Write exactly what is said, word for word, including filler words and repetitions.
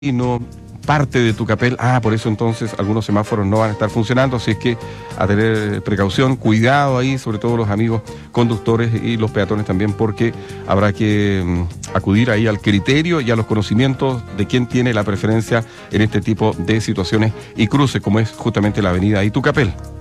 y no parte de Tucapel, ah, por eso entonces algunos semáforos no van a estar funcionando, así es que a tener precaución, cuidado ahí, sobre todo los amigos conductores y los peatones también, porque habrá que um, acudir ahí al criterio y a los conocimientos de quién tiene la preferencia en este tipo de situaciones y cruces, como es justamente la avenida ahí Tucapel.